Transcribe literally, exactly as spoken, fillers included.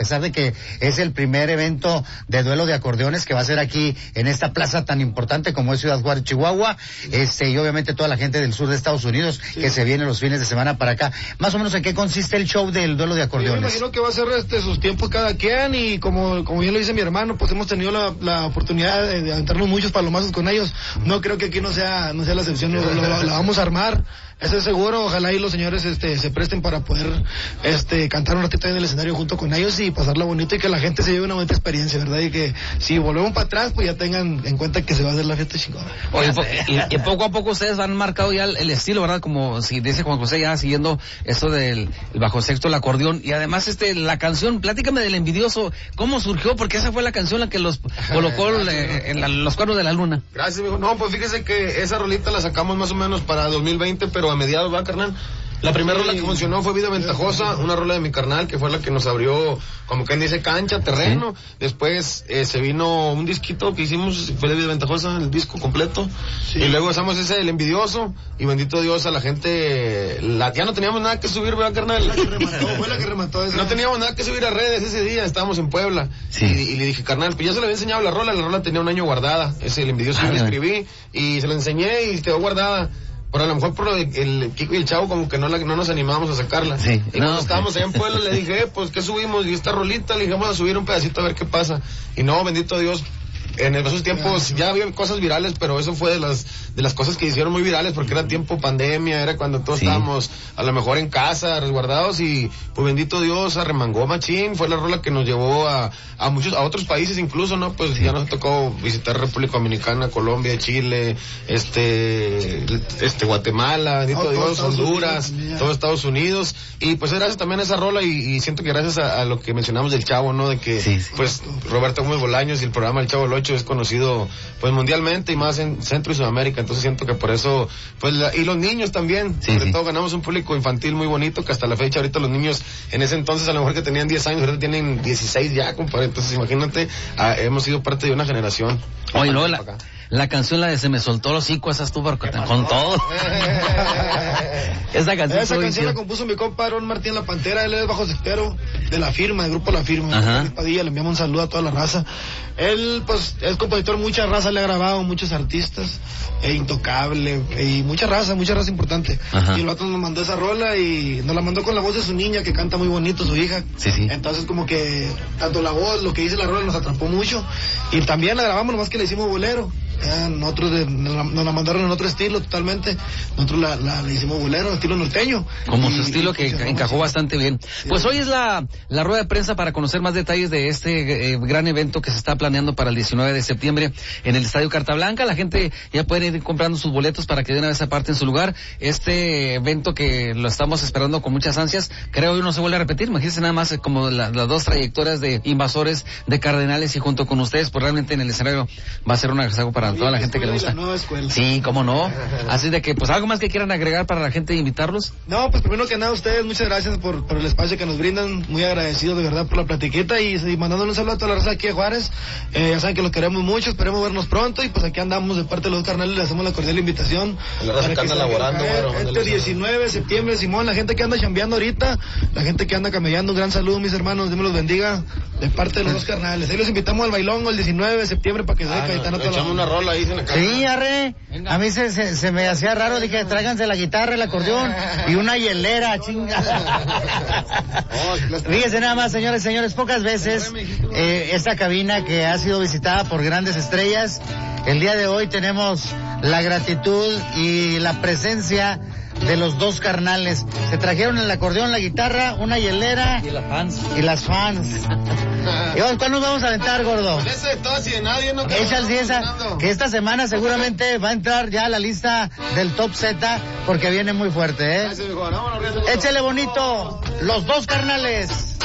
pesar de que es el primer evento de duelo de acordeones que va a ser aquí en esta plaza tan importante como es Ciudad Juárez, Chihuahua, este, y obviamente toda la gente del sur de Estados Unidos sí. que se viene los fines de semana para acá. Más o menos, ¿en qué consiste el show del duelo de acordeones? Yo me imagino que va a ser este, sus tiempos cada quien, y como, como bien lo dice mi hermano, pues hemos tenido la, la oportunidad de, de aventarnos muchos palomazos con ellos. No creo que aquí no sea, no sea la excepción, lo, lo, lo vamos a armar. Eso es seguro, ojalá y los señores este se presten para poder este cantar un ratito en el escenario junto con ellos y pasarla bonito y que la gente se lleve una buena experiencia, ¿verdad? Y que si volvemos para atrás, pues ya tengan en cuenta que se va a hacer la fiesta chingona. Oye, y, y poco a poco ustedes han marcado ya el, el estilo, ¿verdad? Como si dice Juan José, ya siguiendo esto del el bajo sexto, el acordeón, y además este la canción, platícame del Envidioso, ¿cómo surgió? Porque esa fue la canción la que los colocó en, en la, los cuernos de la luna. Gracias, mijo. No, pues fíjese que esa rolita la sacamos más o menos para dos mil veinte, pero a mediados, va, carnal. La primera sí. rola que funcionó fue Vida Ventajosa, una rola de mi carnal que fue la que nos abrió, como quien dice, cancha, terreno. Sí. Después eh, se vino un disquito que hicimos, fue de Vida Ventajosa, el disco completo. Sí. Y luego usamos ese, El Envidioso, y bendito Dios a la gente, la, ya no teníamos nada que subir, ¿verdad, carnal? La que remató, fue la que remató esa. No teníamos nada que subir a redes ese día, estábamos en Puebla. Sí. Y, y le dije, carnal, pues ya se le había enseñado la rola, la rola tenía un año guardada, ese El Envidioso, yo le escribí, y se la enseñé y quedó guardada. Pero a lo mejor por el, el Kiko y el Chavo como que no la, no nos animábamos a sacarla. Sí. Y no, cuando estábamos allá en Puebla le dije, eh, pues ¿qué subimos? Y esta rolita, le dije, vamos a subir un pedacito a ver qué pasa. Y no, bendito Dios, en esos tiempos ya había cosas virales, pero eso fue de las de las cosas que hicieron muy virales porque era tiempo pandemia, era cuando todos sí. estábamos a lo mejor en casa, resguardados, y pues bendito Dios, arremangó machín, fue la rola que nos llevó a, a muchos, a otros países incluso, ¿no? Pues sí. ya nos tocó visitar República Dominicana, Colombia, Chile, este, este Guatemala, bendito no, Dios, Honduras, Unidos, todo Estados Unidos, y pues gracias también a esa rola, y, y siento que gracias a, a lo que mencionamos del Chavo, ¿no? De que sí, sí. pues Roberto Gómez Bolaños y el programa El Chavo del Ocho es conocido pues mundialmente y más en Centro y Sudamérica, entonces siento que por eso pues la, y los niños también, sí, sobre sí. todo ganamos un público infantil muy bonito que hasta la fecha ahorita los niños en ese entonces a lo mejor que tenían diez años ahorita tienen dieciséis ya, compadre, entonces imagínate, ah, hemos sido parte de una generación. Oye, no, la, la canción la de Se me soltó los hocico, esa estuvo con todo. Esa canción, esa canción la compuso mi compa Aaron Martín La Pantera, él es bajo sextero de La Firma, del grupo La Firma, Padilla, le enviamos un saludo a toda la raza. Él pues es compositor, mucha raza le ha grabado, muchos artistas, e Intocable, y mucha raza, mucha raza importante. Ajá. Y el vato nos mandó esa rola y nos la mandó con la voz de su niña que canta muy bonito, su hija. Sí, sí. Entonces como que tanto la voz, lo que dice la rola nos atrapó mucho, y también la grabamos, nomás que le hicimos bolero. Ya, nosotros de, nos, la, nos la mandaron en otro estilo totalmente, nosotros la, la, la hicimos bolero, estilo norteño. Como y, su estilo que encajó bastante bien. Sí, pues sí. Hoy es la, la rueda de prensa para conocer más detalles de este eh, gran evento que se está planeando para el diecinueve de septiembre en el Estadio Carta Blanca. La gente ya puede ir comprando sus boletos para que de una vez aparte en su lugar. Este evento que lo estamos esperando con muchas ansias, creo que no se vuelve a repetir. Imagínense nada más como la, las dos trayectorias de Invasores, de Cardenales, y junto con ustedes, pues realmente en el escenario va a ser un agasajo para toda la gente que le gusta. Sí, cómo no. Así de que, pues, algo más que quieran agregar para la gente e invitarlos. No, pues primero que nada ustedes, muchas gracias por, por el espacio que nos brindan, muy agradecidos de verdad por la platiquita, y, y mandándole un saludo a toda la raza aquí de Juárez. Eh, ya saben que los queremos mucho, esperemos vernos pronto, y pues aquí andamos de parte de los carnales, le hacemos la cordial invitación. La raza que anda laborando, bueno, este diecinueve de septiembre, Simón, la gente que anda chambeando ahorita, la gente que anda camellando, un gran saludo, mis hermanos, Dios me los bendiga, de parte de los dos carnales. Ahí los invitamos al bailongo el diecinueve de septiembre para que se ah, caitan no, a toda echamos la... una rola ahí. Sí, arre. Venga. A mí se, se, se me hacía raro, dije, tráiganse la guitarra, el acordeón y una hielera, chinga. Fíjense nada más, señores, señores, pocas veces eh, esta cabina que ha sido visitada por grandes estrellas, el día de hoy tenemos la gratitud y la presencia de los dos carnales. Se trajeron el acordeón, la guitarra, una hielera y las fans. Y las fans. ¿Y cuándo nos vamos a aventar, gordo? Con ese de todas y de nadie, ¿no? Echa sí, esa, que esta semana seguramente va a entrar ya a la lista del Top Z, porque viene muy fuerte, ¿eh? Échale bonito, los dos carnales.